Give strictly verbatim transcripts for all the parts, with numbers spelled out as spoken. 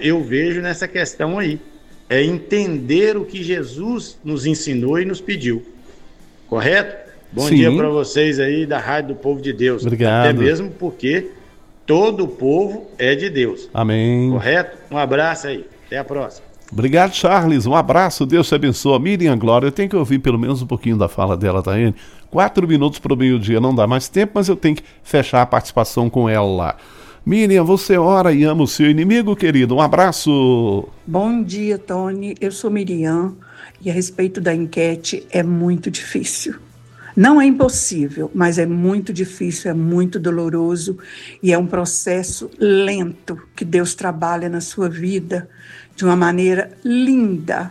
eu vejo nessa questão aí. É entender o que Jesus nos ensinou e nos pediu. Correto? Bom Sim. dia para vocês aí da Rádio do Povo de Deus. Obrigado. Até mesmo porque todo o povo é de Deus. Amém. Correto? Um abraço aí. Até a próxima. Obrigado, Charles. Um abraço. Deus te abençoe. Miriam Glória, eu tenho que ouvir pelo menos um pouquinho da fala dela, Tayane. Quatro minutos para o meio-dia não dá mais tempo, mas eu tenho que fechar a participação com ela lá. Miriam, você ora e ama o seu inimigo, querido. Um abraço. Bom dia, Tony. Eu sou Miriam e a respeito da enquete é muito difícil. Não é impossível, mas é muito difícil, é muito doloroso e é um processo lento que Deus trabalha na sua vida de uma maneira linda.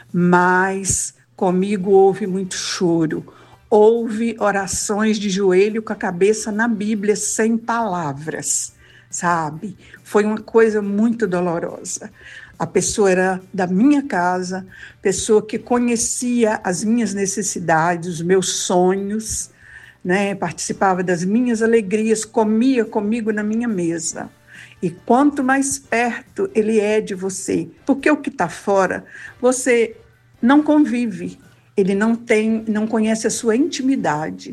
Mas comigo houve muito choro, houve orações de joelho com a cabeça na Bíblia sem palavras. Sabe? Foi uma coisa muito dolorosa. A pessoa era da minha casa, pessoa que conhecia as minhas necessidades, os meus sonhos, né? Participava das minhas alegrias, comia comigo na minha mesa. E quanto mais perto ele é de você, porque o que está fora, você não convive, ele não tem, não conhece a sua intimidade.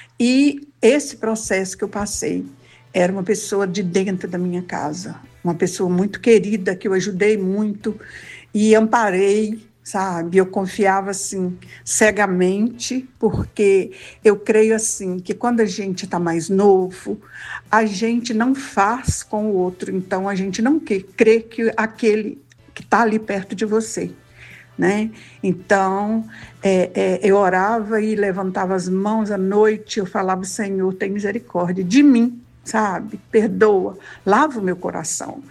E esse processo que eu passei, era uma pessoa de dentro da minha casa, uma pessoa muito querida, que eu ajudei muito e amparei, sabe? Eu confiava, assim, cegamente, porque eu creio, assim, que quando a gente está mais novo, a gente não faz com o outro, então a gente não crê que aquele que está ali perto de você, né? Então, é, é, eu orava e levantava as mãos à noite, eu falava, Senhor, tem misericórdia de mim, sabe, perdoa, lava o meu coração.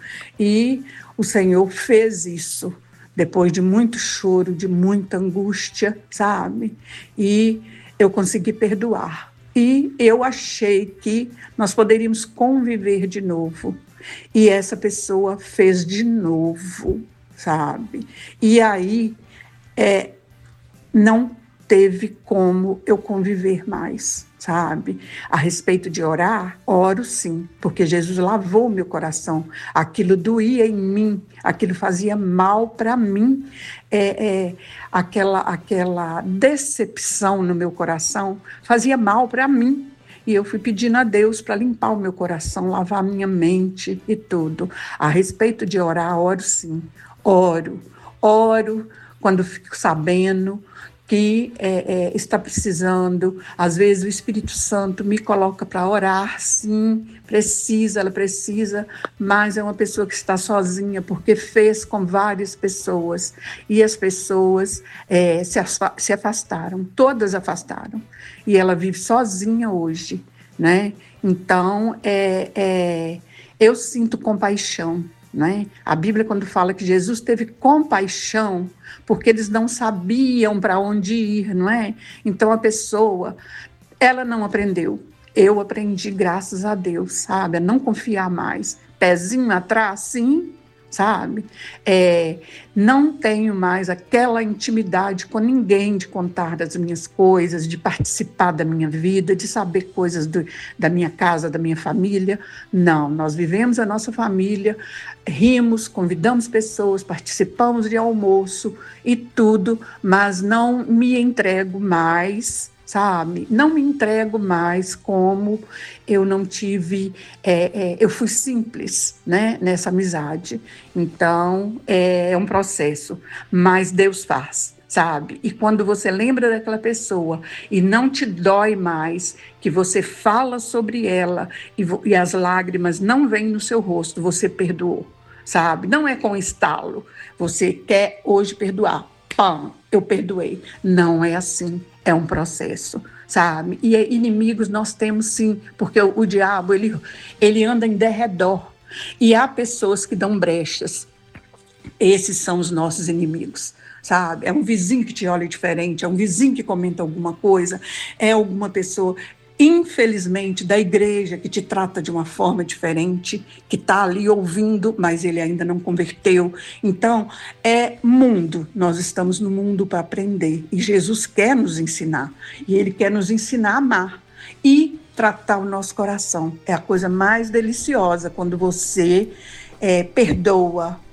E o Senhor fez isso, depois de muito choro, de muita angústia, sabe, e eu consegui perdoar. E eu achei que nós poderíamos conviver de novo. E essa pessoa fez de novo, sabe, e aí é, não teve como eu conviver mais, sabe? A respeito de orar, oro sim, porque Jesus lavou meu coração. Aquilo doía em mim, aquilo fazia mal para mim. É, é, aquela, aquela decepção no meu coração fazia mal para mim. E eu fui pedindo a Deus para limpar o meu coração, lavar a minha mente e tudo. A respeito de orar, oro sim, oro, oro quando fico sabendo que é, é, está precisando. Às vezes o Espírito Santo me coloca para orar, sim, precisa, ela precisa, mas é uma pessoa que está sozinha, porque fez com várias pessoas, e as pessoas é, se, se afastaram, todas afastaram, e ela vive sozinha hoje, né? Então, é, é, eu sinto compaixão, né? A Bíblia, quando fala que Jesus teve compaixão, porque eles não sabiam para onde ir, não é? Então a pessoa, ela não aprendeu. Eu aprendi, graças a Deus, sabe? A não confiar mais. Pezinho atrás, sim, sabe? É, não tenho mais aquela intimidade com ninguém de contar das minhas coisas, de participar da minha vida, de saber coisas do, da minha casa, da minha família. Não, nós vivemos a nossa família, rimos, convidamos pessoas, participamos de almoço e tudo, mas não me entrego mais, sabe? Não me entrego mais como eu não tive, é, é, eu fui simples, né, nessa amizade. Então, é, é um processo, mas Deus faz, sabe? E quando você lembra daquela pessoa e não te dói mais, que você fala sobre ela e, e as lágrimas não vêm no seu rosto, você perdoou, sabe? Não é com estalo, você quer hoje perdoar, pam, eu perdoei. Não é assim. É um processo, sabe? E inimigos nós temos sim, porque o, o diabo, ele, ele anda em derredor. E há pessoas que dão brechas. Esses são os nossos inimigos, sabe? É um vizinho que te olha diferente, é um vizinho que comenta alguma coisa, é alguma pessoa, infelizmente, da igreja que te trata de uma forma diferente, que está ali ouvindo, mas ele ainda não converteu. Então, é mundo. Nós estamos no mundo para aprender. E Jesus quer nos ensinar. E ele quer nos ensinar a amar e tratar o nosso coração. É a coisa mais deliciosa quando você é, perdoa,